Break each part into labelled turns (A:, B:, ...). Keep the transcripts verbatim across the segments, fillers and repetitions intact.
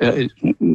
A: euh,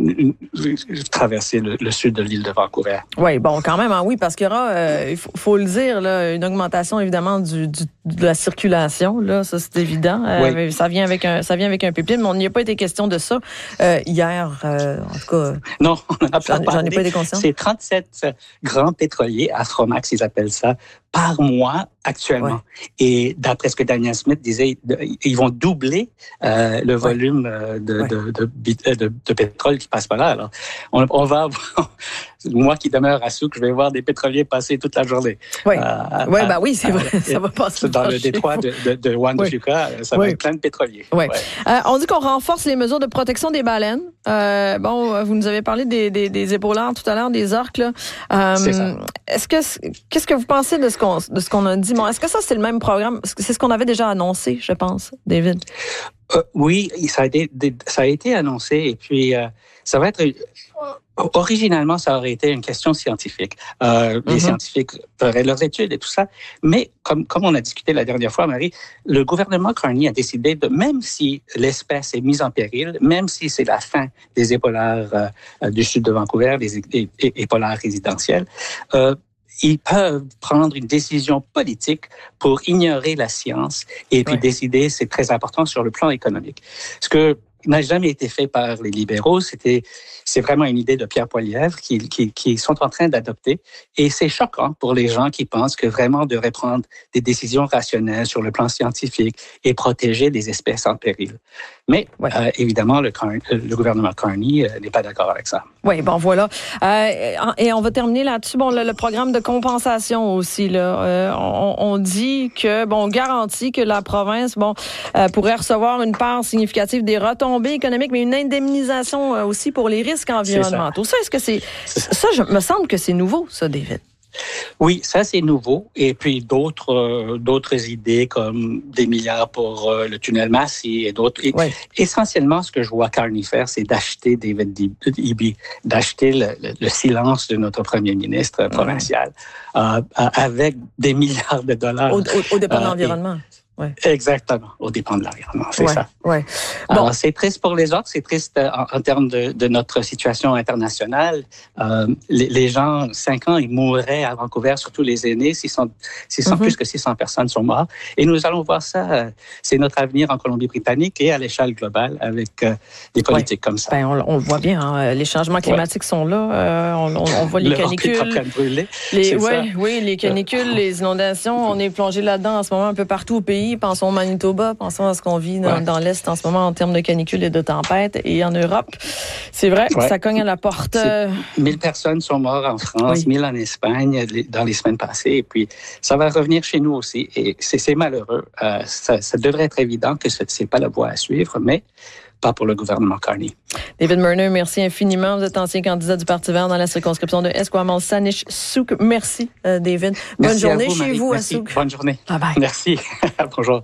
A: traverser le, le sud de l'île de Vancouver.
B: Oui, bon, quand même, hein, oui, parce qu'il y aura, euh, il faut, faut le dire, là, une augmentation évidemment du, du, de la circulation, là, ça c'est évident. Euh,
A: oui.
B: Ça vient avec un, ça vient avec un pipeline, mais on n'y a pas été question de ça euh, hier, euh, en tout cas.
A: Non, on n'en a pas
B: j'en,
A: parlé.
B: J'en ai pas été conscient.
A: C'est trente-sept grands pétroliers, Afromax, ils appellent ça, par mois actuellement. Ouais. Et d'après ce que Daniel Smith disait, ils vont doubler euh, le volume ouais. de, ouais. de, de, de, de, de pétrole qui passe par là. Alors, on, on va avoir, moi qui demeure à Souk, je vais voir des pétroliers passer toute la journée.
B: Oui, euh, ouais, bah oui, c'est vrai, euh, ça va passer.
A: Dans le détroit de, de, de Juan de oui. Fuca, ça oui. va être plein de pétroliers.
B: Ouais. Ouais. Euh, on dit qu'on renforce les mesures de protection des baleines. Euh, bon, vous nous avez parlé des, des, des épaulards tout à l'heure, des orques. Là. Euh,
A: c'est ça.
B: Est-ce que, qu'est-ce que vous pensez de ce qu'on, de ce qu'on a dit? Bon, est-ce que ça, c'est le même programme? C'est ce qu'on avait déjà annoncé, je pense, David?
A: Euh, oui, ça a été, ça a été annoncé et puis euh, ça va être... Originalement, ça aurait été une question scientifique. Euh, mm-hmm. Les scientifiques feraient leurs études et tout ça. Mais comme, comme on a discuté la dernière fois, Marie, le gouvernement Carney a décidé de, même si l'espèce est mise en péril, même si c'est la fin des épaulards euh, du sud de Vancouver, des é- é- épaulards résidentiels, euh, ils peuvent prendre une décision politique pour ignorer la science et puis ouais. décider, c'est très important sur le plan économique. Ce que n'a jamais été fait par les libéraux, c'était, c'est vraiment une idée de Pierre Poilievre qui, qui, qui sont en train d'adopter. Et c'est choquant pour les gens qui pensent que vraiment on devrait prendre des décisions rationnelles sur le plan scientifique et protéger des espèces en péril. Mais ouais. euh, évidemment, le, le gouvernement Carney euh, n'est pas d'accord avec ça.
B: Oui, bon voilà. Euh, et on va terminer là-dessus. Bon, le, le programme de compensation aussi, là, euh, on, on dit que, bon, on garantit que la province, bon, euh, pourrait recevoir une part significative des retombées économiques, mais une indemnisation euh, aussi pour les risques environnementaux. Ça. ça, est-ce que c'est, c'est ça, je me semble que c'est nouveau, ça, David?
A: Oui, ça c'est nouveau. Et puis d'autres euh, d'autres idées comme des milliards pour euh, le tunnel Massey et d'autres. Et ouais. Essentiellement, ce que je vois Carney faire, c'est d'acheter David Eby, d'acheter le, le, le silence de notre premier ministre mmh. provincial euh, avec des milliards de dollars.
B: Au, au, au dépend de l'environnement. Ouais.
A: Exactement, au dépend de l'environnement, c'est
B: ouais,
A: ça.
B: Ouais. Bon.
A: Alors, c'est triste pour les autres, c'est triste en, en termes de, de notre situation internationale. Euh, les, les gens, cinq ans, ils mourraient à Vancouver, surtout les aînés, six cents, six cents, mm-hmm. plus que six cents personnes sont mortes. Et nous allons voir ça, euh, c'est notre avenir en Colombie-Britannique et à l'échelle globale avec euh, des politiques ouais. comme ça.
B: Ben, on, on le voit bien, hein, les changements climatiques ouais. sont là, euh, on, on, on voit les canicules. Les, ouais, oui, les canicules, les inondations, on est plongé là-dedans en ce moment un peu partout au pays. Pensons au Manitoba, pensons à ce qu'on vit dans, ouais. dans l'Est en ce moment en termes de canicules et de tempêtes. Et en Europe, c'est vrai, ouais. ça cogne à la porte.
A: C'est mille personnes sont mortes en France, oui. mille en Espagne dans les semaines passées. Et puis, ça va revenir chez nous aussi. Et c'est, c'est malheureux. Euh, ça, ça devrait être évident que ce n'est pas la voie à suivre, mais pas pour le gouvernement Carney.
B: David Murner, merci infiniment. Vous êtes ancien candidat du Parti vert dans la circonscription de Esquimalt-Saanich-Souk. Merci, euh, David. Bonne
A: merci
B: journée
A: vous,
B: chez
A: Marie.
B: vous
A: merci.
B: à Souk.
A: Bonne journée.
B: Bye bye.
A: Merci. Bonjour.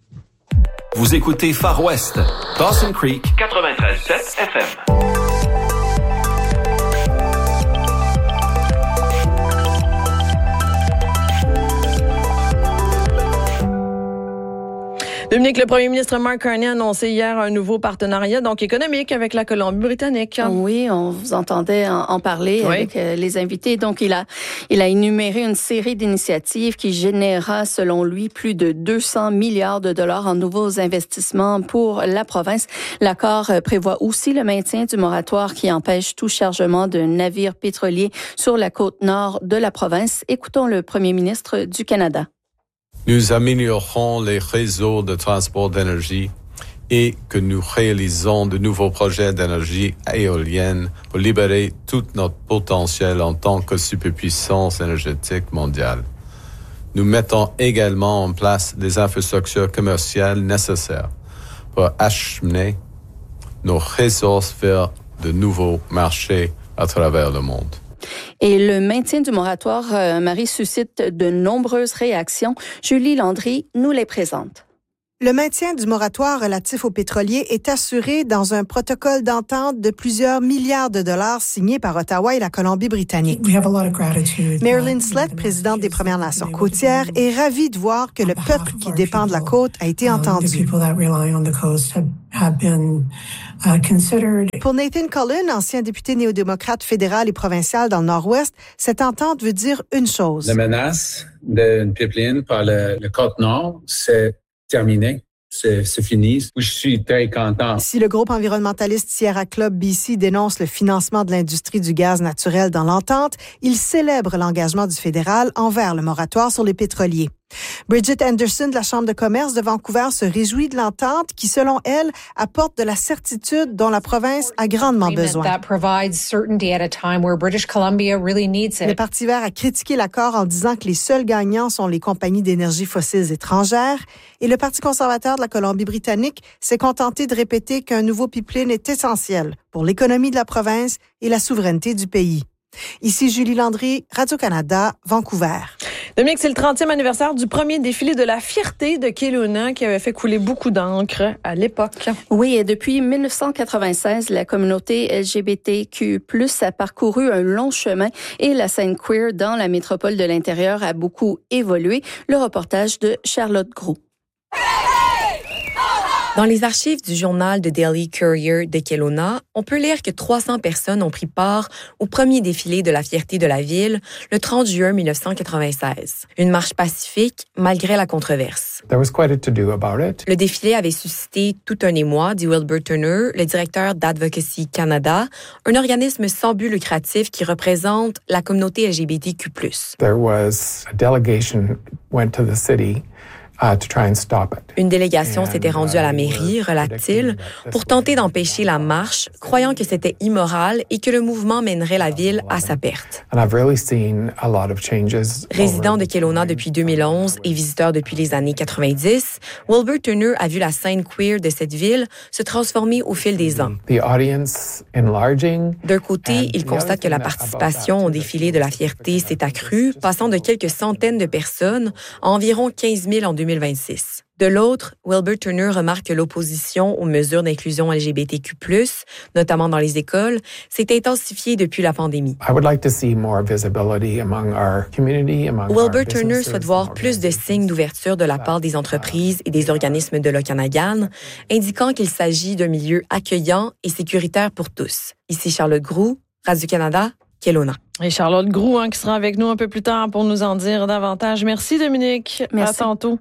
C: Vous écoutez Far West, Dawson Creek, quatre-vingt-treize sept F M.
B: Dominique, le premier ministre Mark Carney a annoncé hier un nouveau partenariat donc économique avec la Colombie-Britannique.
D: Oui, on vous entendait en, en parler oui. avec euh, les invités. Donc, il a, il a énuméré une série d'initiatives qui générera, selon lui, plus de deux cents milliards de dollars en nouveaux investissements pour la province. L'accord prévoit aussi le maintien du moratoire qui empêche tout chargement de navires pétroliers sur la côte nord de la province. Écoutons le premier ministre du Canada.
E: Nous améliorerons les réseaux de transport d'énergie et que nous réalisons de nouveaux projets d'énergie éolienne pour libérer tout notre potentiel en tant que superpuissance énergétique mondiale. Nous mettons également en place des infrastructures commerciales nécessaires pour acheminer nos ressources vers de nouveaux marchés à travers le monde.
D: Et le maintien du moratoire, euh, Marie, suscite de nombreuses réactions. Julie Landry nous les présente.
F: Le maintien du moratoire relatif aux pétroliers est assuré dans un protocole d'entente de plusieurs milliards de dollars signé par Ottawa et la Colombie-Britannique. Marilyn Slett, présidente des Premières Nations côtières, est ravie de voir que le peuple qui dépend de la côte a été entendu. Pour Nathan Cullen, ancien député néo-démocrate fédéral et provincial dans le Nord-Ouest, cette entente veut dire une chose.
G: La menace d'une pipeline par le, le Côte-Nord, c'est terminé. C'est, c'est fini. Je suis très content.
F: Si le groupe environnementaliste Sierra Club B C dénonce le financement de l'industrie du gaz naturel dans l'entente, il célèbre l'engagement du fédéral envers le moratoire sur les pétroliers. Bridget Anderson de la Chambre de commerce de Vancouver se réjouit de l'entente qui, selon elle, apporte de la certitude dont la province a grandement besoin. Le Parti vert a critiqué l'accord en disant que les seuls gagnants sont les compagnies d'énergie fossiles étrangères et le Parti conservateur de la Colombie-Britannique s'est contenté de répéter qu'un nouveau pipeline est essentiel pour l'économie de la province et la souveraineté du pays. Ici Julie Landry, Radio-Canada, Vancouver.
B: Dominique, c'est le trentième anniversaire du premier défilé de la fierté de Kelowna qui avait fait couler beaucoup d'encre à l'époque.
D: Oui, et depuis dix-neuf cent quatre-vingt-seize, la communauté L G B T Q plus, a parcouru un long chemin et la scène queer dans la métropole de l'Intérieur a beaucoup évolué. Le reportage de Charlotte Groux.
H: Dans les archives du journal The Daily Courier de Kelowna, on peut lire que trois cents personnes ont pris part au premier défilé de la fierté de la ville le trente juin dix-neuf cent quatre-vingt-seize. Une marche pacifique malgré la controverse.
I: There was quite a to-do about it.
H: Le défilé avait suscité tout un émoi, dit Wilbur Turner, le directeur d'Advocacy Canada, un organisme sans but lucratif qui représente la communauté L G B T Q plus.
I: There was a delegation went to the city. Uh, to try and stop it.
H: Une délégation s'était rendue à la mairie, relate-t-il, pour tenter d'empêcher la marche, croyant que c'était immoral et que le mouvement mènerait la ville à sa perte.
I: And I've really seen a lot of changes.
H: Résident de Kelowna depuis deux mille onze et visiteur depuis les années quatre-vingt-dix, Wilbur Turner a vu la scène queer de cette ville se transformer au fil des ans.
I: The audience enlarging.
H: D'un côté, il constate que la participation au défilé de la fierté s'est accrue, passant de quelques centaines de personnes à environ quinze mille en deux mille vingt-six. De l'autre, Wilbur Turner remarque que l'opposition aux mesures d'inclusion L G B T Q plus, notamment dans les écoles, s'est intensifiée depuis la pandémie.
I: I would like to see more visibility among our community, among
H: Wilbur Turner souhaite voir plus de signes d'ouverture de la part des entreprises et des organismes de l'Okanagan, indiquant qu'il s'agit d'un milieu accueillant et sécuritaire pour tous. Ici Charlotte Groux, Radio-Canada, Kelowna.
B: Et Charlotte Groux hein, qui sera avec nous un peu plus tard pour nous en dire davantage. Merci Dominique.
D: Merci.
B: À tantôt.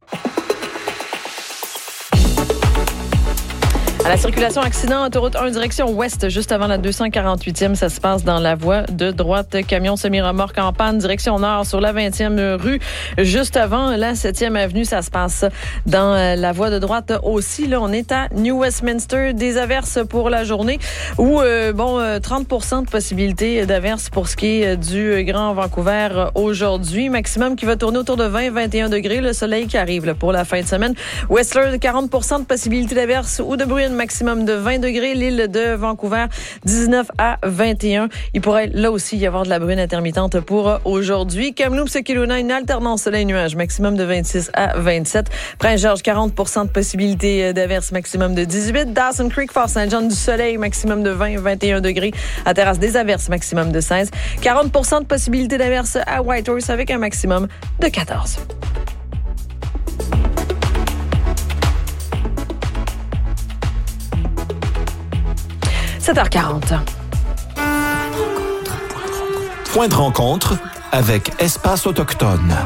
B: À la circulation accident, autoroute un, direction ouest, juste avant la deux cent quarante-huitième, ça se passe dans la voie de droite. Camion semi-remorque en panne, direction nord, sur la vingtième rue. Juste avant la septième avenue, ça se passe dans la voie de droite aussi. Là, on est à New Westminster. Des averses pour la journée où, euh, bon, trente pour cent de possibilité d'averses pour ce qui est du Grand Vancouver aujourd'hui. Maximum qui va tourner autour de vingt à vingt et un degrés. Le soleil qui arrive là, pour la fin de semaine. Whistler, quarante pour cent de possibilité d'averses ou de bruine. Maximum de vingt degrés. L'île de Vancouver, dix-neuf à vingt et un. Il pourrait là aussi y avoir de la bruine intermittente pour aujourd'hui. Kamloops et Kelowna, une alternance soleil-nuage. Maximum de vingt-six à vingt-sept. Prince-Georges, quarante pour cent de possibilité d'averse. Maximum de dix-huit. Dawson Creek, Fort-Saint-John, du soleil. Maximum de vingt à vingt et un degrés. À Terrasse des averses, maximum de seize. quarante pour cent de possibilité d'averse à Whitehorse avec un maximum de quatorze. sept heures quarante.
C: Point de rencontre avec Espace Autochtone.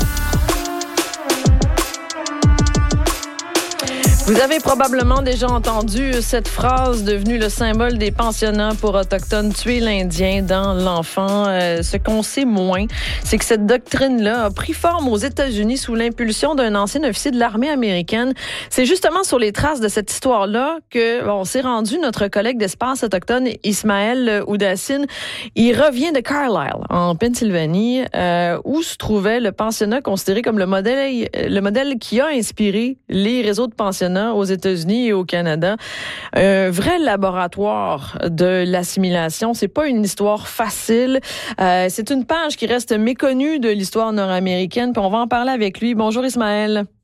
B: Vous avez probablement déjà entendu cette phrase devenue le symbole des pensionnats pour Autochtones, tuer l'Indien dans l'enfant. Euh, ce qu'on sait moins, c'est que cette doctrine-là a pris forme aux États-Unis sous l'impulsion d'un ancien officier de l'armée américaine. C'est justement sur les traces de cette histoire-là que bon, on s'est rendu notre collègue d'Espace Autochtone, Ismaël Oudassine. Il revient de Carlisle, en Pennsylvanie, euh, où se trouvait le pensionnat considéré comme le modèle, le modèle qui a inspiré les réseaux de pensionnats aux États-Unis et au Canada. Un vrai laboratoire de l'assimilation. C'est pas une histoire facile. Euh, c'est une page qui reste méconnue de l'histoire nord-américaine. Puis on va en parler avec lui. Bonjour Ismaël.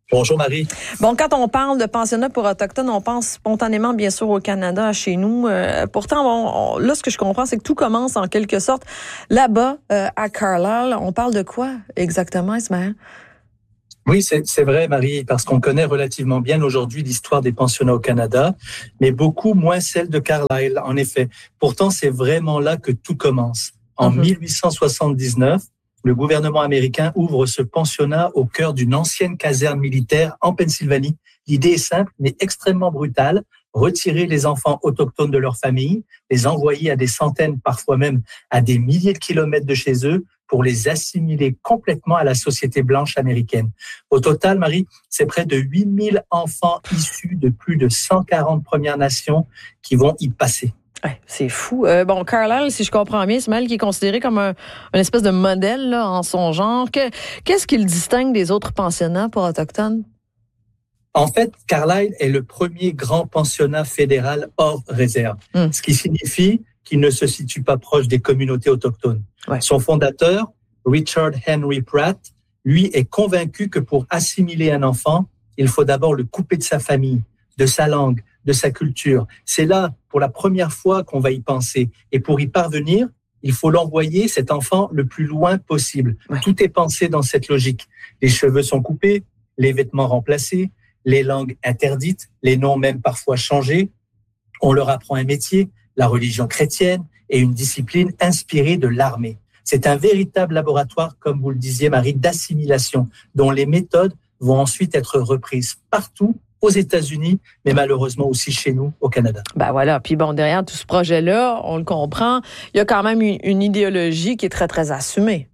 J: Bonjour Marie.
B: Bon, quand on parle de pensionnat pour Autochtones, on pense spontanément bien sûr au Canada, chez nous. Euh, pourtant, on, on, là, ce que je comprends, c'est que tout commence en quelque sorte là-bas, euh, à Carlisle. On parle de quoi exactement, Ismaël?
J: Oui, c'est, c'est vrai, Marie, parce qu'on connaît relativement bien aujourd'hui l'histoire des pensionnats au Canada, mais beaucoup moins celle de Carlisle, en effet. Pourtant, c'est vraiment là que tout commence. En mm-hmm. mille huit cent soixante-dix-neuf, le gouvernement américain ouvre ce pensionnat au cœur d'une ancienne caserne militaire en Pennsylvanie. L'idée est simple, mais extrêmement brutale. Retirer les enfants autochtones de leur famille, les envoyer à des centaines, parfois même à des milliers de kilomètres de chez eux, pour les assimiler complètement à la société blanche américaine. Au total, Marie, c'est près de huit mille enfants issus de plus de cent quarante Premières Nations qui vont y passer.
B: Ouais, c'est fou. Euh, bon, Carlisle, si je comprends bien, c'est mal qui est considéré comme un, une espèce de modèle là, en son genre. Que, qu'est-ce qui le distingue des autres pensionnats pour Autochtones?
J: En fait, Carlisle est le premier grand pensionnat fédéral hors réserve, mmh. ce qui signifie qu'il ne se situe pas proche des communautés autochtones. Ouais. Son fondateur, Richard Henry Pratt, lui est convaincu que pour assimiler un enfant, il faut d'abord le couper de sa famille, de sa langue, de sa culture. C'est là, pour la première fois, qu'on va y penser. Et pour y parvenir, il faut l'envoyer, cet enfant, le plus loin possible. Ouais. Tout est pensé dans cette logique. Les cheveux sont coupés, les vêtements remplacés, les langues interdites, les noms même parfois changés. On leur apprend un métier, la religion chrétienne et une discipline inspirée de l'armée. C'est un véritable laboratoire, comme vous le disiez, Marie, d'assimilation, dont les méthodes vont ensuite être reprises partout aux États-Unis, mais malheureusement aussi chez nous, au Canada.
B: Ben voilà. Puis bon, derrière tout ce projet-là, on le comprend, il y a quand même une, une idéologie qui est très, très assumée.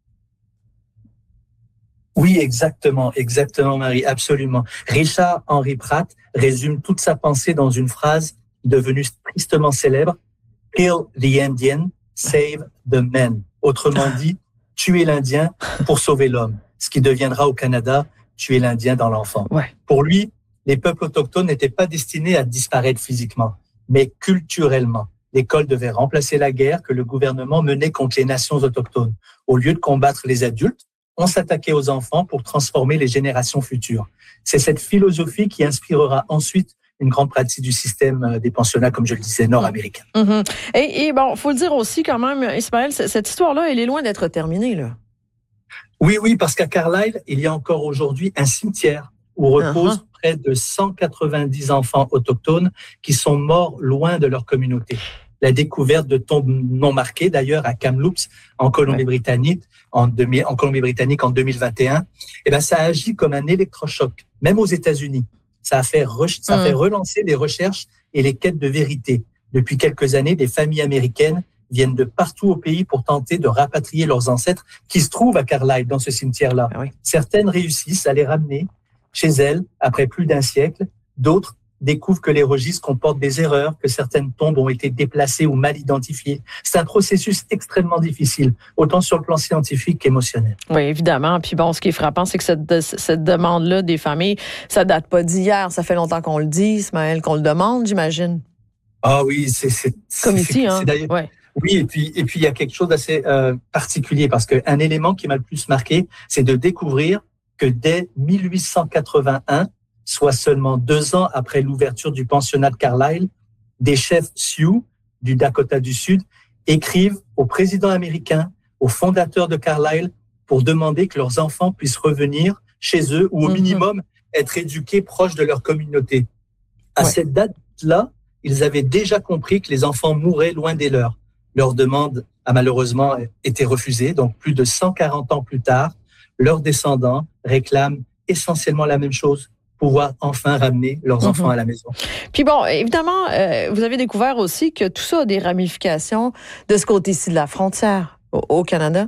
J: Oui, exactement, exactement, Marie, absolument. Richard Henry Pratt résume toute sa pensée dans une phrase devenue tristement célèbre: « Kill the Indian, save the men ». Autrement dit, tuer l'Indien pour sauver l'homme. Ce qui deviendra au Canada, tuer l'Indien dans l'enfant. Ouais. Pour lui, les peuples autochtones n'étaient pas destinés à disparaître physiquement, mais culturellement. L'école devait remplacer la guerre que le gouvernement menait contre les nations autochtones. Au lieu de combattre les adultes, on s'attaquait aux enfants pour transformer les générations futures. C'est cette philosophie qui inspirera ensuite une grande pratique du système des pensionnats, comme je le disais, nord-américain.
B: Mm-hmm. Et, et bon, faut le dire aussi quand même, Ismaël, cette histoire-là, elle est loin d'être terminée, là.
J: Oui, oui, parce qu'à Carlisle, il y a encore aujourd'hui un cimetière où reposent uh-huh. près de cent quatre-vingt-dix enfants autochtones qui sont morts loin de leur communauté. La découverte de tombes non marquées, d'ailleurs, à Kamloops, en Colombie-Britannique, en, demi, en Colombie-Britannique en deux mille vingt et un, eh ben, ça agit comme un électrochoc, même aux États-Unis. Ça a fait, re- ça a fait relancer les recherches et les quêtes de vérité. Depuis quelques années, des familles américaines viennent de partout au pays pour tenter de rapatrier leurs ancêtres qui se trouvent à Carlisle, dans ce cimetière-là. Ah oui. Certaines réussissent à les ramener chez elles après plus d'un siècle. D'autres découvrent que les registres comportent des erreurs, que certaines tombes ont été déplacées ou mal identifiées. C'est un processus extrêmement difficile, autant sur le plan scientifique qu'émotionnel.
B: Oui, évidemment. Puis bon, ce qui est frappant, c'est que cette, cette demande-là des familles, ça date pas d'hier. Ça fait longtemps qu'on le dit, Ismaël, qu'on le demande, j'imagine.
J: Ah oui, c'est... c'est
B: Comme
J: c'est,
B: ici,
J: c'est,
B: hein?
J: c'est d'ailleurs...
B: Ouais.
J: Oui, et puis et puis il y a quelque chose d'assez euh, particulier, parce qu'un élément qui m'a le plus marqué, c'est de découvrir que dès mille huit cent quatre-vingt-un, soit seulement deux ans après l'ouverture du pensionnat de Carlisle, des chefs Sioux du Dakota du Sud écrivent au président américain, au fondateur de Carlisle, pour demander que leurs enfants puissent revenir chez eux ou au mm-hmm. minimum être éduqués proches de leur communauté. À ouais. cette date-là, ils avaient déjà compris que les enfants mouraient loin des leurs. Leur demande a malheureusement été refusée, donc plus de cent quarante ans plus tard, leurs descendants réclament essentiellement la même chose: pouvoir enfin ramener leurs mmh. enfants à la maison.
B: Puis bon, évidemment, euh, vous avez découvert aussi que tout ça a des ramifications de ce côté-ci de la frontière, au, au Canada.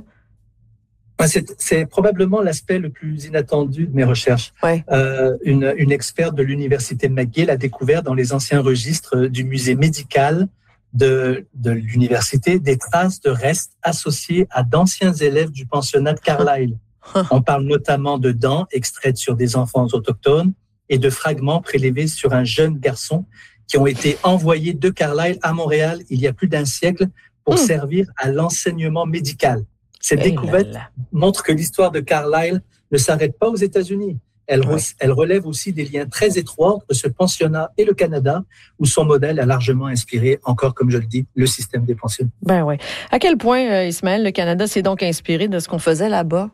J: C'est, c'est probablement l'aspect le plus inattendu de mes recherches.
B: Ouais.
J: Euh, une, une experte de l'Université de McGill a découvert dans les anciens registres du musée médical de, de l'université des traces de restes associés à d'anciens élèves du pensionnat de Carlisle. On parle notamment de dents extraites sur des enfants autochtones et de fragments prélevés sur un jeune garçon qui ont été envoyés de Carlisle à Montréal il y a plus d'un siècle pour mmh. servir à l'enseignement médical. Cette hey découverte là là. montre que l'histoire de Carlisle ne s'arrête pas aux États-Unis. elle, ouais. re, elle relève aussi des liens très étroits entre ce pensionnat et le Canada, où son modèle a largement inspiré, encore comme je le dis, le système des pensionnats.
B: Ben oui. À quel point, euh, Ismaël, le Canada s'est donc inspiré de ce qu'on faisait là-bas?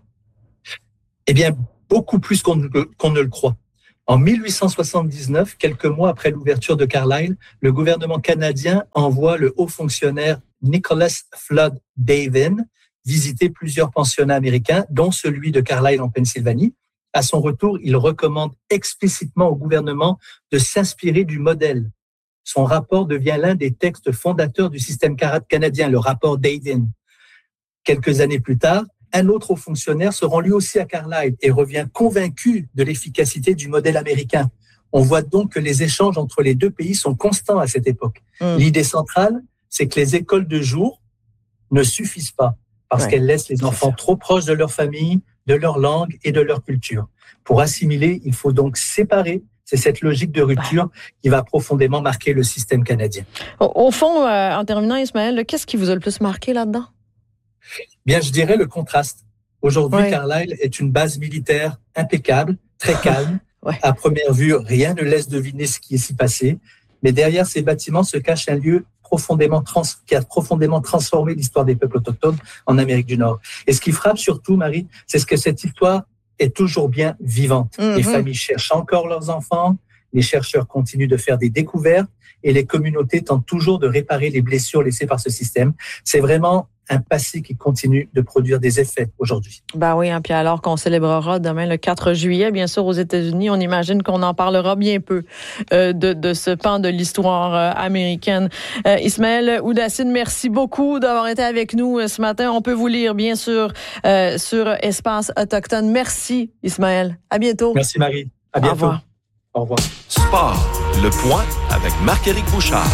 J: Eh bien, beaucoup plus qu'on, qu'on ne le croit. En dix-huit cent soixante-dix-neuf, quelques mois après l'ouverture de Carlisle, le gouvernement canadien envoie le haut fonctionnaire Nicholas Flood Davin visiter plusieurs pensionnats américains, dont celui de Carlisle en Pennsylvanie. À son retour, il recommande explicitement au gouvernement de s'inspirer du modèle. Son rapport devient l'un des textes fondateurs du système canadien, le rapport Davin. Quelques années plus tard, un autre haut fonctionnaire se rend lui aussi à Carlisle et revient convaincu de l'efficacité du modèle américain. On voit donc que les échanges entre les deux pays sont constants à cette époque. Mmh. L'idée centrale, c'est que les écoles de jour ne suffisent pas parce ouais, qu'elles laissent les enfants trop proches de leur famille, de leur langue et de leur culture. Pour assimiler, il faut donc séparer. C'est cette logique de rupture qui va profondément marquer le système canadien.
B: Au, au fond, euh, en terminant, Ismaël, qu'est-ce qui vous a le plus marqué là-dedans?
J: Bien, je dirais le contraste. Aujourd'hui, ouais. Carlisle est une base militaire impeccable, très calme. Ouais. À première vue, rien ne laisse deviner ce qui est s'y passé. Mais derrière ces bâtiments se cache un lieu profondément trans, qui a profondément transformé l'histoire des peuples autochtones en Amérique du Nord. Et ce qui frappe surtout, Marie, c'est ce que cette histoire est toujours bien vivante. Mm-hmm. Les familles cherchent encore leurs enfants, les chercheurs continuent de faire des découvertes et les communautés tentent toujours de réparer les blessures laissées par ce système. C'est vraiment un passé qui continue de produire des effets aujourd'hui.
B: Ben oui, hein, puis alors qu'on célébrera demain le quatre juillet, bien sûr, aux États-Unis, on imagine qu'on en parlera bien peu euh, de, de ce pan de l'histoire euh, américaine. Euh, Ismaël Oudassine, merci beaucoup d'avoir été avec nous euh, ce matin. On peut vous lire, bien sûr, euh, sur Espace Autochtone. Merci, Ismaël. À bientôt.
J: Merci, Marie. À bientôt. Au
B: revoir.
J: Au revoir.
C: Sport, le point avec Marc-Éric Bouchard.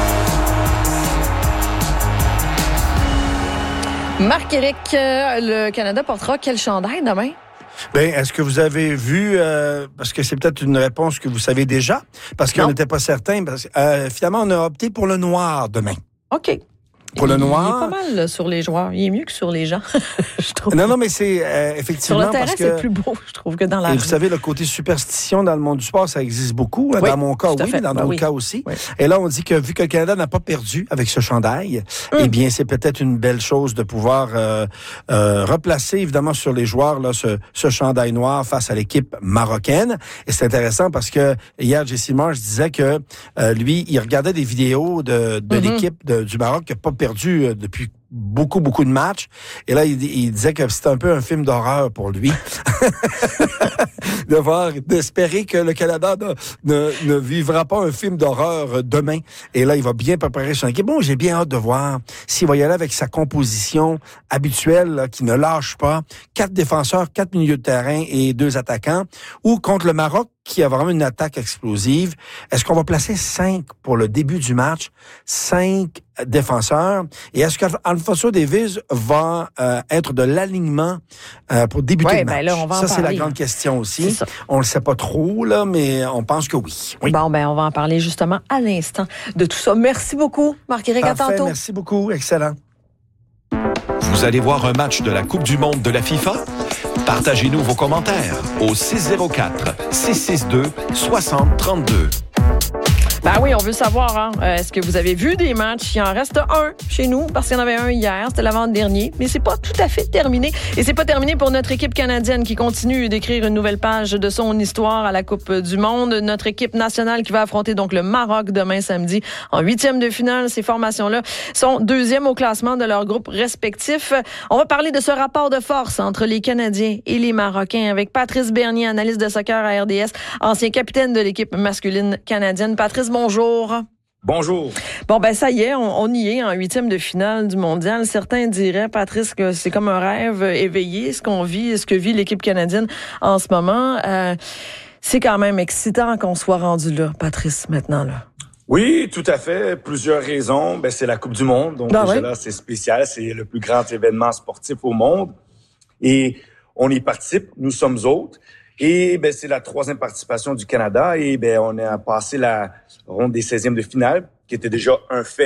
B: Marc-Éric, le Canada portera quel chandail demain?
K: Bien, est-ce que vous avez vu, euh, parce que c'est peut-être une réponse que vous savez déjà, parce qu'on n'était pas certain, parce, euh, finalement, on a opté pour le noir demain.
B: OK.
K: Pour le noir.
B: Il est pas mal là, sur les joueurs. Il est mieux que sur les gens, je trouve.
K: Non, non, mais c'est euh, effectivement.
B: Sur le terrain,
K: parce que,
B: c'est plus beau, je trouve, que dans la
K: et
B: rue.
K: vous savez, le côté superstition dans le monde du sport, ça existe beaucoup. Oui, dans mon cas, oui, mais dans d'autres ben oui. cas aussi. Oui. Et là, on dit que vu que le Canada n'a pas perdu avec ce chandail, hum. eh bien, c'est peut-être une belle chose de pouvoir euh, euh, replacer, évidemment, sur les joueurs là, ce, ce chandail noir face à l'équipe marocaine. Et c'est intéressant parce que hier, Jesse Marsh disait que euh, lui, il regardait des vidéos de, de mm-hmm. l'équipe de, du Maroc qui n'a pas perdu euh, depuis beaucoup, beaucoup de matchs. Et là, il, il disait que c'était un peu un film d'horreur pour lui. de voir, d'espérer que le Canada ne, ne, ne vivra pas un film d'horreur demain. Et là, il va bien préparer son équipe. Bon, j'ai bien hâte de voir s'il va y aller avec sa composition habituelle, là, qui ne lâche pas. Quatre défenseurs, quatre milieux de terrain et deux attaquants. Ou contre le Maroc, qui a vraiment une attaque explosive. Est-ce qu'on va placer cinq pour le début du match? Cinq défenseurs. Et est-ce qu'Alfonso Davies va euh, être de l'alignement euh, pour débuter ouais, le match? Ben là, on va ça, en c'est parler. La grande question aussi. On ne le sait pas trop, là, mais on pense que oui. oui.
B: Bon, ben on va en parler justement à l'instant de tout ça. Merci beaucoup, Marc-Éric. À tantôt.
K: Merci beaucoup. Excellent.
C: Vous allez voir un match de la Coupe du monde de la FIFA? Partagez-nous vos commentaires au six zéro quatre, six six deux, six zéro trois deux.
B: Ben oui, on veut savoir, hein, est-ce que vous avez vu des matchs? Il en reste un chez nous, parce qu'il y en avait un hier, c'était l'avant-dernier, mais c'est pas tout à fait terminé. Et c'est pas terminé pour notre équipe canadienne qui continue d'écrire une nouvelle page de son histoire à la Coupe du monde. Notre équipe nationale qui va affronter donc le Maroc demain samedi en huitième de finale. Ces formations-là sont deuxièmes au classement de leurs groupes respectifs. On va parler de ce rapport de force entre les Canadiens et les Marocains avec Patrice Bernier, analyste de soccer à R D S, ancien capitaine de l'équipe masculine canadienne. Patrice, bonjour.
L: Bonjour.
B: Bon, ben ça y est, on, on y est en huitième de finale du mondial. Certains diraient, Patrice, que c'est comme un rêve éveillé, ce qu'on vit, ce que vit l'équipe canadienne en ce moment. Euh, c'est quand même excitant qu'on soit rendu là, Patrice, maintenant, là.
L: Oui, tout à fait. Plusieurs raisons. Ben, c'est la Coupe du monde. Donc, ben déjà oui. là, c'est spécial. C'est le plus grand événement sportif au monde. Et on y participe. Nous sommes autres. Et ben c'est la troisième participation du Canada et ben on a passé la ronde des seizièmes de finale, qui était déjà un fait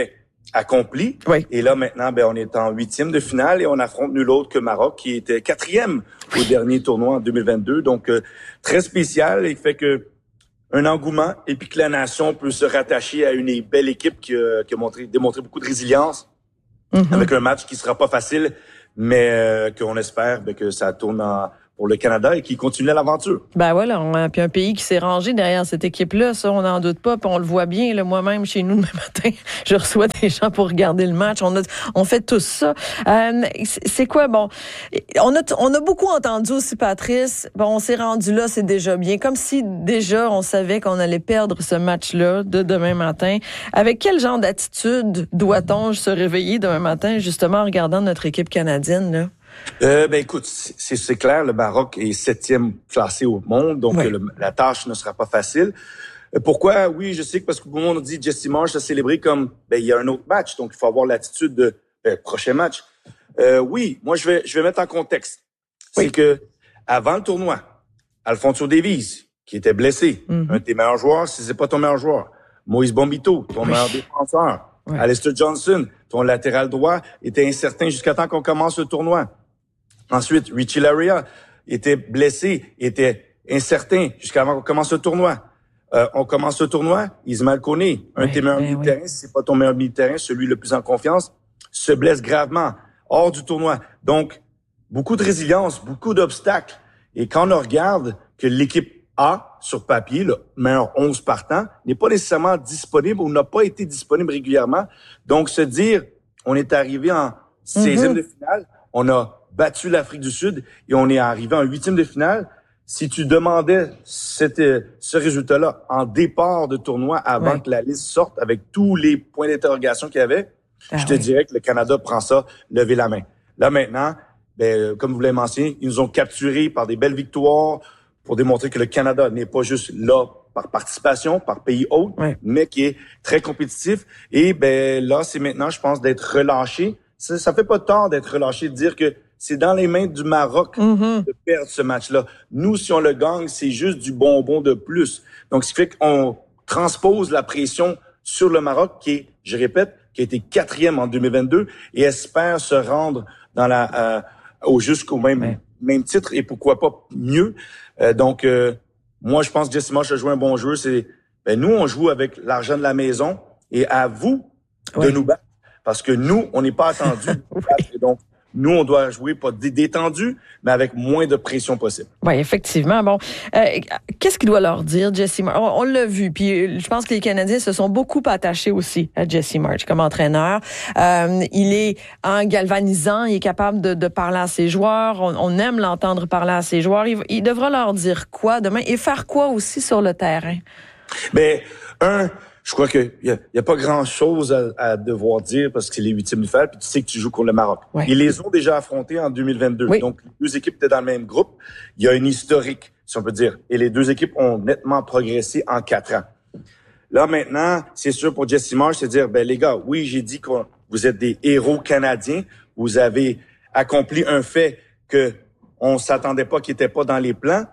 L: accompli.
B: Oui.
L: Et là, maintenant, ben, on est en huitième de finale et on affronte nul autre que Maroc, qui était quatrième au dernier tournoi en deux mille vingt-deux. Donc, euh, très spécial et fait que un engouement et puis que la nation peut se rattacher à une belle équipe qui, euh, qui a montré, démontré beaucoup de résilience mm-hmm. avec un match qui sera pas facile, mais euh, qu'on espère ben, que ça tourne en, pour le Canada et qui continue l'aventure.
B: Ben voilà, on a puis un pays qui s'est rangé derrière cette équipe-là, ça, on n'en doute pas, puis on le voit bien. Là, moi-même, chez nous, le matin, je reçois des gens pour regarder le match. On a, on fait tout ça. Euh, c'est quoi, bon, on a, on a beaucoup entendu aussi, Patrice, bon, on s'est rendu là, c'est déjà bien. Comme si déjà, on savait qu'on allait perdre ce match-là de demain matin. Avec quel genre d'attitude doit-on se réveiller demain matin, justement, en regardant notre équipe canadienne, là?
L: Euh, ben écoute, c'est, c'est clair, le Maroc est septième classé au monde, donc oui. le, la tâche ne sera pas facile. Euh, pourquoi? Oui, je sais que parce que tout le monde dit Jesse Marsh a célébré comme ben il y a un autre match, donc il faut avoir l'attitude de ben, prochain match. Euh, oui, moi je vais je vais mettre en contexte. Oui. C'est que avant le tournoi, Alphonso Davies, qui était blessé, mm-hmm. un de tes meilleurs joueurs, si c'est pas ton meilleur joueur, Moïse Bombito, ton oui. meilleur défenseur, oui. Alistair Johnson, ton latéral droit, était incertain jusqu'à temps qu'on commence le tournoi. Ensuite, Richie Laryea était blessé, était incertain jusqu'à avant qu'on commence le tournoi. Euh, on commence le tournoi, Ismaël Koné, un oui, de tes meilleurs milieux de terrain, si c'est pas ton meilleur milieu de terrain, celui le plus en confiance, se blesse gravement, hors du tournoi. Donc, beaucoup de résilience, beaucoup d'obstacles. Et quand on regarde que l'équipe A, sur papier, le meilleur onze partant, n'est pas nécessairement disponible ou n'a pas été disponible régulièrement. Donc, se dire, on est arrivé en seizième mm-hmm. de finale, on a battu l'Afrique du Sud et on est arrivé en huitième de finale. Si tu demandais cette, ce résultat-là en départ de tournoi avant oui. que la liste sorte avec tous les points d'interrogation qu'il y avait, ah je te oui. dirais que le Canada prend ça, lever la main. Là maintenant, ben, comme vous l'avez mentionné, ils nous ont capturés par des belles victoires pour démontrer que le Canada n'est pas juste là par participation, par pays hôte, oui. mais qui est très compétitif. Et ben là, c'est maintenant, je pense, d'être relâché. Ça, ça fait pas tort d'être relâché, de dire que c'est dans les mains du Maroc mm-hmm. de perdre ce match-là. Nous, si on le gagne, c'est juste du bonbon de plus. Donc, ce qui fait qu'on transpose la pression sur le Maroc, qui est, je répète, qui a été quatrième en deux mille vingt-deux et espère se rendre dans la euh, au jusqu'au même ouais. même titre et pourquoi pas mieux. Euh, donc, euh, moi, je pense que Jesse Marsh a joué un bon jeu. C'est ben, nous, on joue avec l'argent de la maison et à vous ouais. de nous battre parce que nous, on n'est pas attendus. oui. Donc, nous, on doit jouer pas détendu, mais avec moins de pression possible.
B: Oui, effectivement. Bon, euh, qu'est-ce qu'il doit leur dire, Jesse Marsh? On, on l'a vu, puis je pense que les Canadiens se sont beaucoup attachés aussi à Jesse Marsh comme entraîneur. Euh, il est en galvanisant, il est capable de, de parler à ses joueurs. On, on aime l'entendre parler à ses joueurs. Il, il devra leur dire quoi demain et faire quoi aussi sur le terrain?
L: Ben, un... Je crois qu'il y a, y a pas grand-chose à, à devoir dire parce que c'est les huitièmes de finale, puis tu sais que tu joues contre le Maroc. Ouais. Ils les ont déjà affrontés en deux mille vingt-deux. Oui. Donc, les deux équipes étaient dans le même groupe. Il y a une historique, si on peut dire. Et les deux équipes ont nettement progressé en quatre ans. Là, maintenant, c'est sûr pour Jesse Marsh, c'est dire, ben les gars, oui, j'ai dit que vous êtes des héros canadiens. Vous avez accompli un fait que on s'attendait pas, qui était pas dans les plans.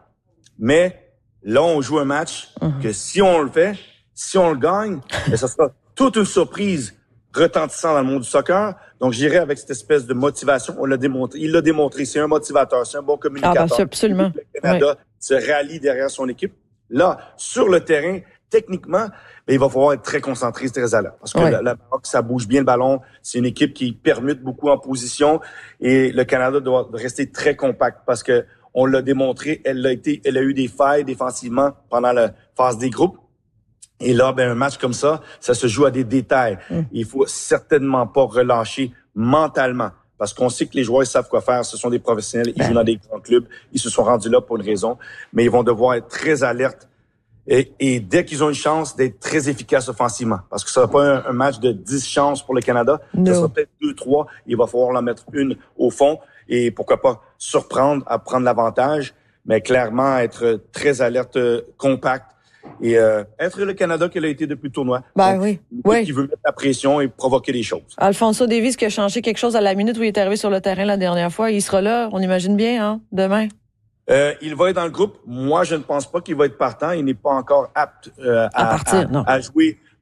L: Mais là, on joue un match mm-hmm. que si on le fait, si on le gagne, ben, ça sera toute une surprise retentissante dans le monde du soccer. Donc, j'irai avec cette espèce de motivation. On l'a démontré. Il l'a démontré. C'est un motivateur. C'est un bon communicateur.
B: Ah, ben, absolument.
L: Le Canada
B: oui.
L: se rallie derrière son équipe. Là, sur le terrain, techniquement, ben, il va falloir être très concentré, très alerte. Parce que oui. la, la Maroc, ça bouge bien le ballon. C'est une équipe qui permute beaucoup en position. Et le Canada doit rester très compact parce que on l'a démontré. Elle a été, elle a eu des failles défensivement pendant la phase des groupes. Et là, ben, un match comme ça, ça se joue à des détails. Mm. Il faut certainement pas relâcher mentalement. Parce qu'on sait que les joueurs, ils savent quoi faire. Ce sont des professionnels. Ils ben. jouent dans des grands clubs. Ils se sont rendus là pour une raison. Mais ils vont devoir être très alertes. Et, et dès qu'ils ont une chance d'être très efficaces offensivement. Parce que ça sera pas un, un match de dix chances pour le Canada. No. Ça sera peut-être deux, trois. Il va falloir en mettre une au fond. Et pourquoi pas surprendre à prendre l'avantage. Mais clairement, être très alerte, compact. Et euh, être le Canada qu'il a été depuis le tournoi.
B: Ben Donc, oui. oui.
L: Qui veut mettre la pression et provoquer des choses.
B: Alphonso Davies qui a changé quelque chose à la minute où il est arrivé sur le terrain la dernière fois. Il sera là, on imagine bien, hein, demain.
L: Euh, il va être dans le groupe. Moi, je ne pense pas qu'il va être partant. Il n'est pas encore apte euh, à, à, partir, à, non. à jouer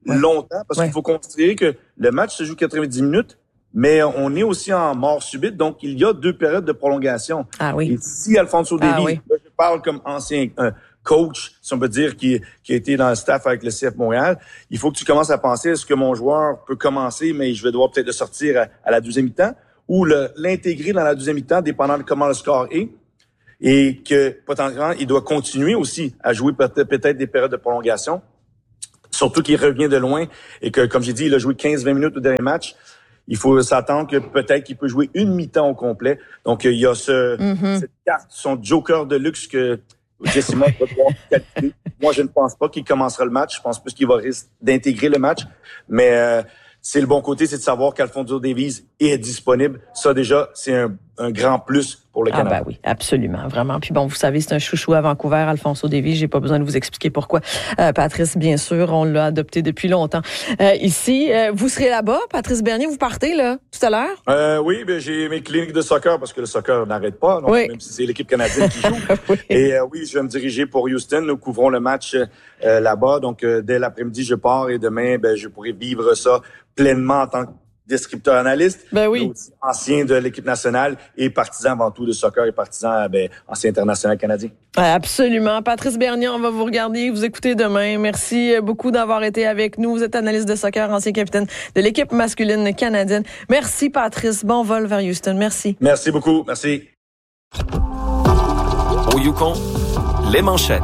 L: ouais. longtemps, parce ouais. qu'il faut considérer que le match se joue quatre-vingt-dix minutes, mais on est aussi en mort subite, donc il y a deux périodes de prolongation.
B: Ah oui.
L: Et si Alfonso Davies, ah oui. là, je parle comme ancien euh, coach, si on peut dire, qui, qui a été dans le staff avec le C F Montréal, il faut que tu commences à penser, est-ce que mon joueur peut commencer, mais je vais devoir peut-être le sortir à, à la deuxième mi-temps, ou le, l'intégrer dans la deuxième mi-temps, dépendant de comment le score est, et que potentiellement, il doit continuer aussi à jouer peut-être, peut-être des périodes de prolongation, surtout qu'il revient de loin, et que, comme j'ai dit, il a joué quinze à vingt minutes au dernier match. Il faut s'attendre que peut-être qu'il peut jouer une mi-temps au complet. Donc, il y a ce, mm-hmm. cette carte, son joker de luxe que Jesse Marsh va devoir calculer. Moi, je ne pense pas qu'il commencera le match. Je pense plus qu'il va risquer d'intégrer le match. Mais euh, c'est le bon côté, c'est de savoir qu'Alfonso Davies est disponible. Ça, déjà, c'est un, un grand plus pour le Canada.
B: Ah ben oui, absolument, vraiment. Puis bon, vous savez, c'est un chouchou à Vancouver, Alfonso Davies. J'ai pas besoin de vous expliquer pourquoi. Euh, Patrice, bien sûr, on l'a adopté depuis longtemps. Euh, ici, euh, vous serez là-bas, Patrice Bernier, vous partez là tout à l'heure?
L: Euh, oui, ben j'ai mes cliniques de soccer parce que le soccer n'arrête pas, donc, oui. même si c'est l'équipe canadienne qui joue. oui. Et euh, oui, je vais me diriger pour Houston. Nous couvrons le match euh, là-bas, donc euh, dès l'après-midi, je pars et demain, ben je pourrai vivre ça pleinement en tant que descripteur analyste,
B: ben oui.
L: aussi ancien de l'équipe nationale et partisan avant tout de soccer et partisan, ben, ancien international canadien.
B: Absolument. Patrice Bernier, on va vous regarder, vous écouter demain. Merci beaucoup d'avoir été avec nous. Vous êtes analyste de soccer, ancien capitaine de l'équipe masculine canadienne. Merci Patrice. Bon vol vers Houston. Merci.
L: Merci beaucoup. Merci.
C: Au Yukon, les manchettes.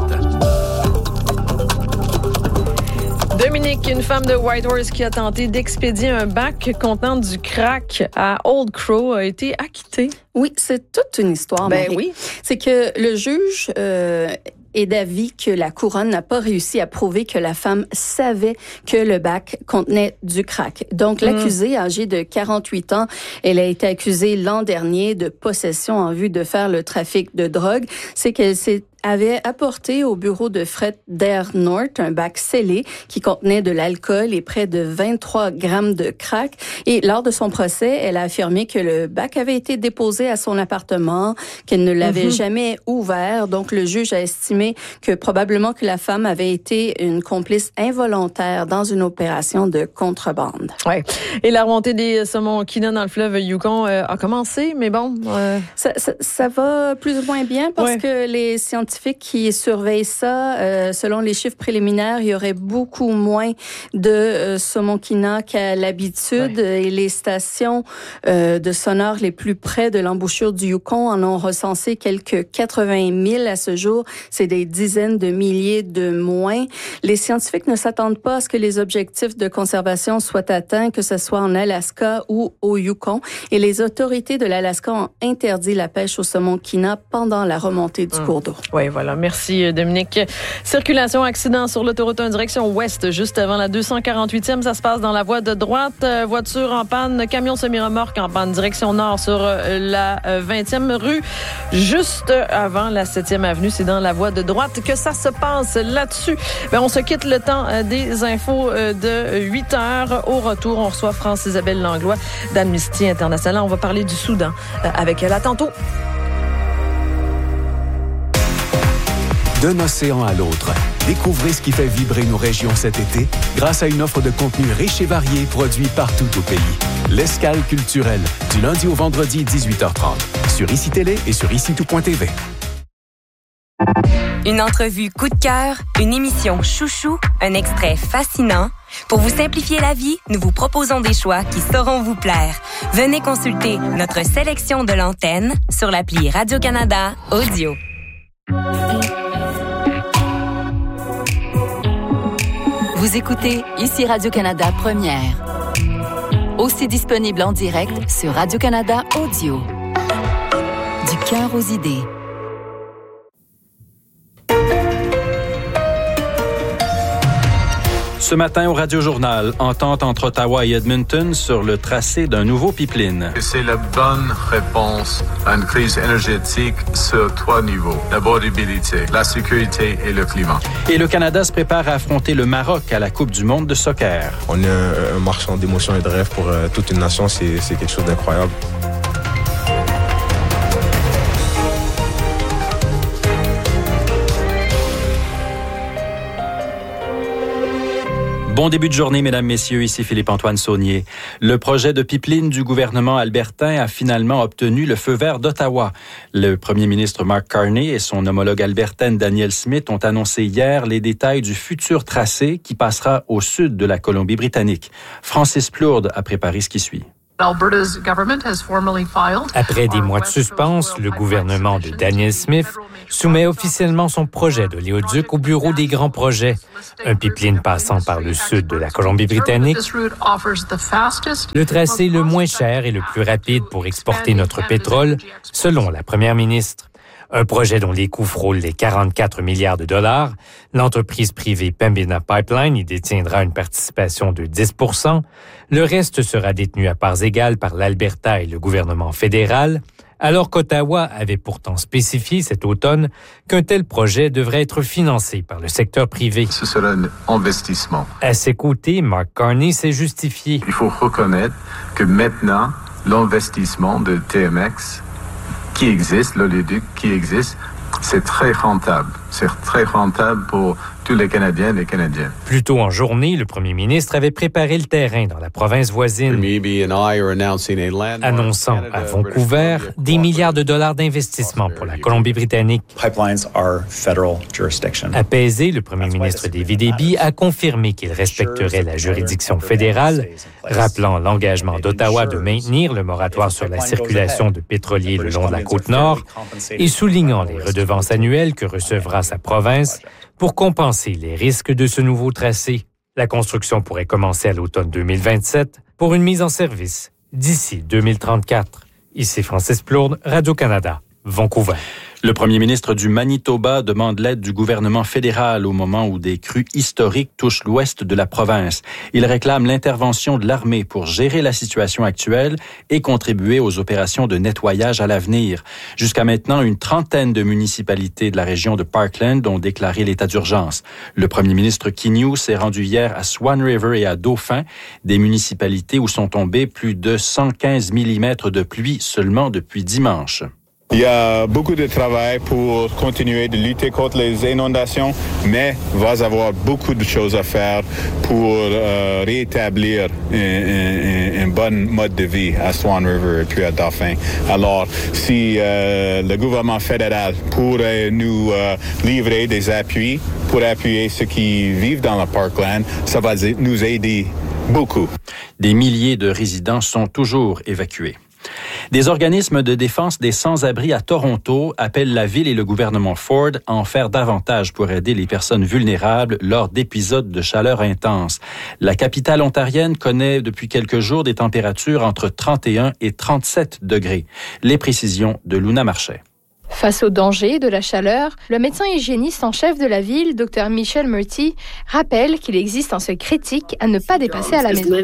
B: Dominique, une femme de Whitehorse qui a tenté d'expédier un bac contenant du crack à Old Crow, a été acquittée.
D: Oui, c'est toute une histoire.
B: Ben
D: Marie.
B: oui.
D: C'est que le juge euh, est d'avis que la couronne n'a pas réussi à prouver que la femme savait que le bac contenait du crack. Donc, mmh. l'accusée, âgée de quarante-huit ans, elle a été accusée l'an dernier de possession en vue de faire le trafic de drogue. C'est qu'elle s'est avait apporté au bureau de Fred Dare North un bac scellé qui contenait de l'alcool et près de vingt-trois grammes de crack. Et lors de son procès, elle a affirmé que le bac avait été déposé à son appartement, qu'elle ne l'avait mm-hmm. jamais ouvert. Donc, le juge a estimé que probablement que la femme avait été une complice involontaire dans une opération de contrebande.
B: Ouais. Et la remontée des saumons Kina dans le fleuve Yukon euh, a commencé, mais bon... Euh...
D: Ça, ça, ça va plus ou moins bien parce ouais. que les scientifiques qui surveillent ça, euh, selon les chiffres préliminaires, il y aurait beaucoup moins de euh, saumon Kina qu'à l'habitude. Ouais. Et les stations euh, de sonars les plus près de l'embouchure du Yukon en ont recensé quelques quatre-vingt mille à ce jour. C'est des dizaines de milliers de moins. Les scientifiques ne s'attendent pas à ce que les objectifs de conservation soient atteints, que ce soit en Alaska ou au Yukon. Et les autorités de l'Alaska ont interdit la pêche au saumon Kina pendant la remontée du mmh. cours d'eau.
B: Oui, voilà. Merci, Dominique. Circulation, accident sur l'autoroute un direction ouest, juste avant la deux cent quarante-huitième. Ça se passe dans la voie de droite. Voiture en panne, camion semi-remorque en panne, direction nord sur la vingtième rue, juste avant la septième avenue. C'est dans la voie de droite que ça se passe là-dessus. Bien, on se quitte le temps des infos de huit heures. Au retour, on reçoit France-Isabelle Langlois d'Amnesty International. On va parler du Soudan avec elle. À tantôt.
C: D'un océan à l'autre, découvrez ce qui fait vibrer nos régions cet été grâce à une offre de contenu riche et varié produit partout au pays. L'Escale culturelle, du lundi au vendredi, dix-huit heures trente, sur I C I Télé et sur ici tout point t v.
M: Une entrevue coup de cœur, une émission chouchou, un extrait fascinant. Pour vous simplifier la vie, nous vous proposons des choix qui sauront vous plaire. Venez consulter notre sélection de l'antenne sur l'appli Radio-Canada Audio. Vous écoutez ici Radio-Canada Première. Aussi disponible en direct sur Radio-Canada Audio. Du cœur aux idées.
N: Ce matin au Radio-Journal, entente entre Ottawa et Edmonton sur le tracé d'un nouveau pipeline.
E: C'est la bonne réponse à une crise énergétique sur trois niveaux. La vulnérabilité, la sécurité et le climat.
N: Et le Canada se prépare à affronter le Maroc à la Coupe du monde de soccer.
O: On est un, un marchand d'émotions et de rêves pour euh, toute une nation. C'est, c'est quelque chose d'incroyable.
N: Bon début de journée, mesdames, messieurs. Ici Philippe-Antoine Saunier. Le projet de pipeline du gouvernement albertain a finalement obtenu le feu vert d'Ottawa. Le premier ministre Mark Carney et son homologue albertaine Danielle Smith ont annoncé hier les détails du futur tracé qui passera au sud de la Colombie-Britannique. Francis Plourde a préparé ce qui suit.
P: Après des mois de suspense, le gouvernement de Danielle Smith soumet officiellement son projet d'oléoduc au bureau des grands projets. Un pipeline passant par le sud de la Colombie-Britannique, le tracé le moins cher et le plus rapide pour exporter notre pétrole, selon la première ministre. Un projet dont les coûts frôlent les quarante-quatre milliards de dollars. L'entreprise privée Pembina Pipeline y détiendra une participation de dix pour cent. Le reste sera détenu à parts égales par l'Alberta et le gouvernement fédéral, alors qu'Ottawa avait pourtant spécifié cet automne qu'un tel projet devrait être financé par le secteur privé.
E: Ce sera un investissement.
P: À ses côtés, Mark Carney s'est justifié.
E: Il faut reconnaître que maintenant, l'investissement de T M X qui existe, l'oléoduc qui existe, c'est très rentable. C'est très rentable pour tous les Canadiens et les Canadiennes.
P: Plus tôt en journée, le premier ministre avait préparé le terrain dans la province voisine, annonçant à Vancouver des milliards de dollars d'investissement pour la Colombie-Britannique. Apaisé, le premier ministre David Eby a confirmé qu'il respecterait la juridiction fédérale, rappelant l'engagement d'Ottawa de maintenir le moratoire sur la circulation de pétroliers le long de la Côte-Nord et soulignant les redevances annuelles que recevra sa province pour compenser les risques de ce nouveau tracé. La construction pourrait commencer à l'automne deux mille vingt-sept pour une mise en service d'ici deux mille trente-quatre. Ici Francis Plourde, Radio-Canada, Vancouver.
N: Le premier ministre du Manitoba demande l'aide du gouvernement fédéral au moment où des crues historiques touchent l'ouest de la province. Il réclame l'intervention de l'armée pour gérer la situation actuelle et contribuer aux opérations de nettoyage à l'avenir. Jusqu'à maintenant, une trentaine de municipalités de la région de Parkland ont déclaré l'état d'urgence. Le premier ministre Quignou s'est rendu hier à Swan River et à Dauphin, des municipalités où sont tombés plus de cent quinze millimètres de pluie seulement depuis dimanche.
Q: Il y a beaucoup de travail pour continuer de lutter contre les inondations, mais il va y avoir beaucoup de choses à faire pour euh, rétablir un, un, un bon mode de vie à Swan River et puis à Dauphin. Alors, si euh, le gouvernement fédéral pourrait nous euh, livrer des appuis pour appuyer ceux qui vivent dans le Parkland, ça va nous aider beaucoup.
N: Des milliers de résidents sont toujours évacués. Des organismes de défense des sans-abri à Toronto appellent la ville et le gouvernement Ford à en faire davantage pour aider les personnes vulnérables lors d'épisodes de chaleur intense. La capitale ontarienne connaît depuis quelques jours des températures entre trente et un et trente-sept degrés. Les précisions de Luna Marchais.
R: Face au danger de la chaleur, le médecin hygiéniste en chef de la ville, Dr Michel Murty, rappelle qu'il existe un seuil critique à ne pas dépasser à la maison.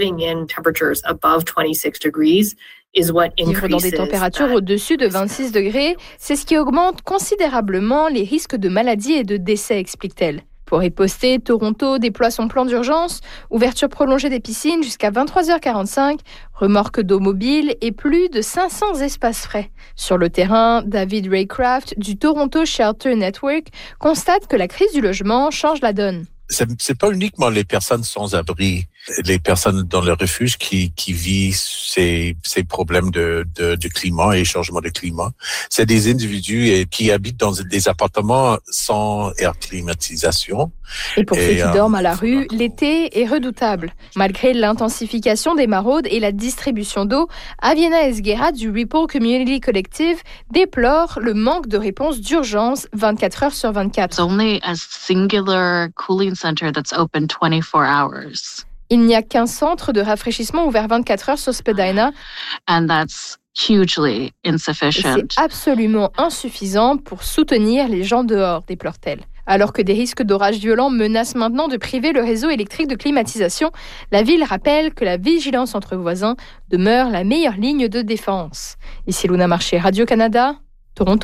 R: Vivre dans des températures au-dessus de vingt-six degrés, c'est ce qui augmente considérablement les risques de maladies et de décès, explique-t-elle. Pour riposter, Toronto déploie son plan d'urgence, ouverture prolongée des piscines jusqu'à vingt-trois heures quarante-cinq, remorques d'eau mobile et plus de cinq cents espaces frais. Sur le terrain, David Raycraft du Toronto Shelter Network constate que la crise du logement change la donne.
S: C'est, c'est pas uniquement les personnes sans abri, les personnes dans le refuge qui, qui vivent ces, ces problèmes de, de, de climat et changement de climat. C'est des individus qui habitent dans des appartements sans air climatisation.
R: Et pour et ceux qui euh, dorment à la rue, l'été est redoutable. Malgré l'intensification des maraudes et la distribution d'eau, Aviana Esguerra du Ripple Community Collective déplore le manque de réponse d'urgence vingt-quatre heures sur vingt-quatre.
T: It's only a singular cooling center that's open twenty-four hours.
R: Il n'y a qu'un centre de rafraîchissement ouvert vingt-quatre heures sur Spadina.
T: And that's hugely insufficient.
R: Et c'est absolument insuffisant pour soutenir les gens dehors, déplore-t-elle. Alors que des risques d'orages violents menacent maintenant de priver le réseau électrique de climatisation, la ville rappelle que la vigilance entre voisins demeure la meilleure ligne de défense. Ici Luna Marchais, Radio-Canada, Toronto.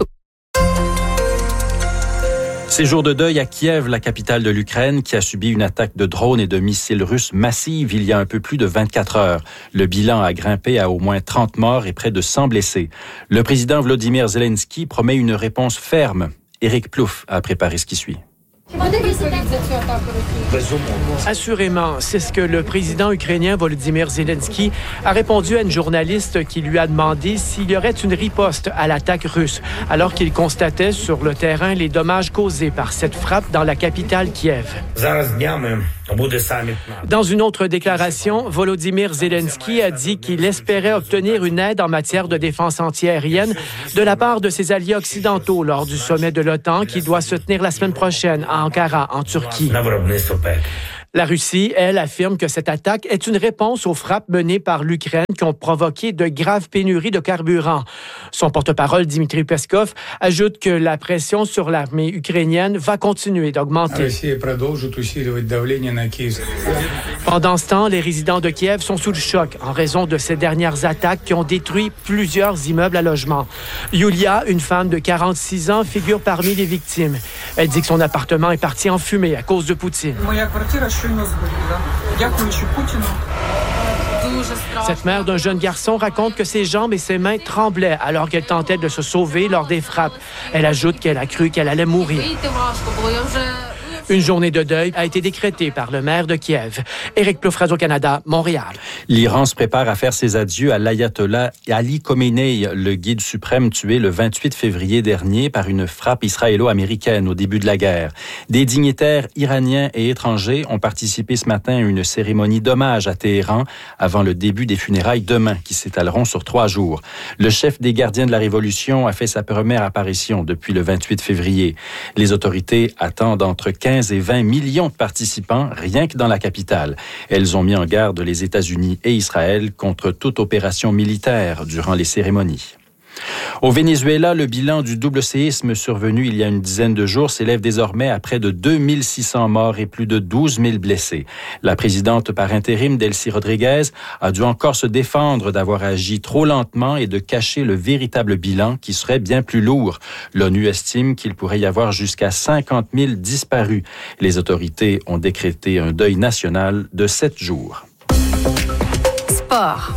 N: Ces jours de deuil à Kiev, la capitale de l'Ukraine, qui a subi une attaque de drones et de missiles russes massive il y a un peu plus de vingt-quatre heures. Le bilan a grimpé à au moins trente morts et près de cent blessés. Le président Volodymyr Zelensky promet une réponse ferme. Éric Plouffe a préparé ce qui suit.
U: Assurément, c'est ce que le président ukrainien Volodymyr Zelensky a répondu à une journaliste qui lui a demandé s'il y aurait une riposte à l'attaque russe, alors qu'il constatait sur le terrain les dommages causés par cette frappe dans la capitale Kiev. Dans une autre déclaration, Volodymyr Zelensky a dit qu'il espérait obtenir une aide en matière de défense antiaérienne de la part de ses alliés occidentaux lors du sommet de l'OTAN qui doit se tenir la semaine prochaine à Ankara, en Turquie. La Russie, elle, affirme que cette attaque est une réponse aux frappes menées par l'Ukraine qui ont provoqué de graves pénuries de carburant. Son porte-parole, Dmitry Peskov, ajoute que la pression sur l'armée ukrainienne va continuer d'augmenter. Pendant ce temps, les résidents de Kiev sont sous le choc en raison de ces dernières attaques qui ont détruit plusieurs immeubles à logement. Yulia, une femme de quarante-six ans, figure parmi les victimes. Elle dit que son appartement est parti en fumée à cause de Poutine. Cette mère d'un jeune garçon raconte que ses jambes et ses mains tremblaient alors qu'elle tentait de se sauver lors des frappes. Elle ajoute qu'elle a cru qu'elle allait mourir. Une journée de deuil a été décrétée par le maire de Kiev. Éric Plouffe, Radio-Canada, Montréal.
N: L'Iran se prépare à faire ses adieux à l'ayatollah Ali Khamenei, le guide suprême tué le vingt-huit février dernier par une frappe israélo-américaine au début de la guerre. Des dignitaires iraniens et étrangers ont participé ce matin à une cérémonie d'hommage à Téhéran avant le début des funérailles demain, qui s'étaleront sur trois jours. Le chef des gardiens de la Révolution a fait sa première apparition depuis le vingt-huit février. Les autorités attendent entre quinze et vingt millions de participants, rien que dans la capitale. Elles ont mis en garde les États-Unis et Israël contre toute opération militaire durant les cérémonies. Au Venezuela, le bilan du double séisme survenu il y a une dizaine de jours s'élève désormais à près de deux mille six cents morts et plus de douze mille blessés. La présidente par intérim, Delcy Rodriguez, a dû encore se défendre d'avoir agi trop lentement et de cacher le véritable bilan qui serait bien plus lourd. L'ONU estime qu'il pourrait y avoir jusqu'à cinquante mille disparus. Les autorités ont décrété un deuil national de sept jours.
R: Sport.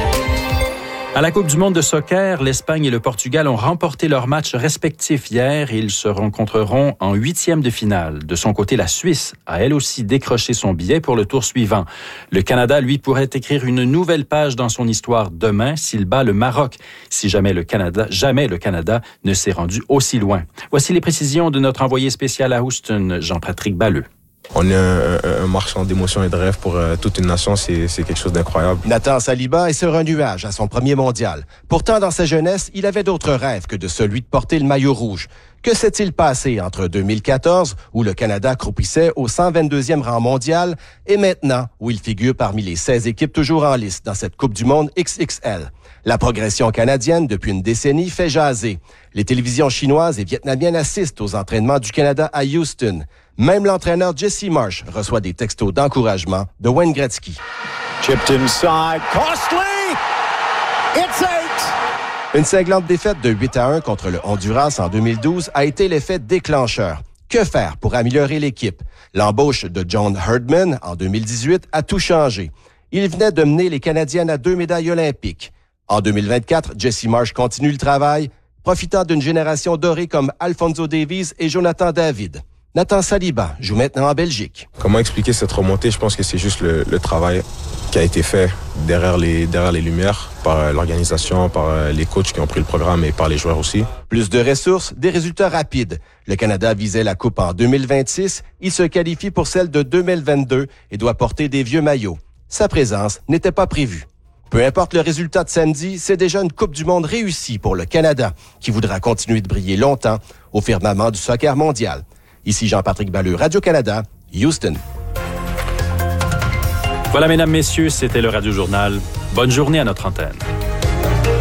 N: À la Coupe du monde de soccer, l'Espagne et le Portugal ont remporté leurs matchs respectifs hier et ils se rencontreront en huitième de finale. De son côté, la Suisse a elle aussi décroché son billet pour le tour suivant. Le Canada, lui, pourrait écrire une nouvelle page dans son histoire demain s'il bat le Maroc, si jamais le Canada, jamais le Canada ne s'est rendu aussi loin. Voici les précisions de notre envoyé spécial à Houston, Jean-Patrick Balleux.
O: On est un, un, un marchand d'émotions et de rêves pour euh, toute une nation, c'est, c'est quelque chose d'incroyable.
V: Nathan Saliba est sur un nuage à son premier mondial. Pourtant, dans sa jeunesse, il avait d'autres rêves que de celui de porter le maillot rouge. Que s'est-il passé entre deux mille quatorze, où le Canada croupissait au cent vingt-deuxième rang mondial, et maintenant, où il figure parmi les seize équipes toujours en lice dans cette Coupe du monde X X L? La progression canadienne, depuis une décennie, fait jaser. Les télévisions chinoises et vietnamiennes assistent aux entraînements du Canada à Houston. Même l'entraîneur Jesse Marsh reçoit des textos d'encouragement de Wayne Gretzky.
W: Chipped inside, costly! It's eight!
V: Une cinglante défaite de huit à un contre le Honduras en deux mille douze a été l'effet déclencheur. Que faire pour améliorer l'équipe? L'embauche de John Herdman en deux mille dix-huit a tout changé. Il venait de mener les Canadiennes à deux médailles olympiques. En deux mille vingt-quatre, Jesse Marsh continue le travail, profitant d'une génération dorée comme Alphonso Davies et Jonathan David. Nathan Saliba joue maintenant en Belgique.
O: Comment expliquer cette remontée? Je pense que c'est juste le, le travail qui a été fait derrière les, derrière les lumières par l'organisation, par les coachs qui ont pris le programme et par les joueurs aussi.
V: Plus de ressources, des résultats rapides. Le Canada visait la Coupe en deux mille vingt-six. Il se qualifie pour celle de deux mille vingt-deux et doit porter des vieux maillots. Sa présence n'était pas prévue. Peu importe le résultat de samedi, c'est déjà une Coupe du monde réussie pour le Canada, qui voudra continuer de briller longtemps au firmament du soccer mondial. Ici Jean-Patrick Balleux, Radio-Canada, Houston.
N: Voilà, mesdames, messieurs, c'était le Radio-Journal. Bonne journée à notre antenne.